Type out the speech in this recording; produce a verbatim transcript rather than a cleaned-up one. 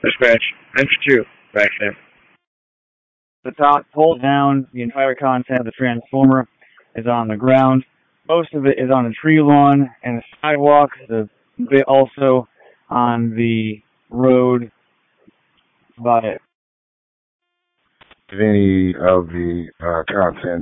Dispatch, entry two, back there. The top pulled down. The entire content of the transformer is on the ground. Most of it is on a tree lawn and a sidewalk. The bit also on the road by it. Any of the uh, content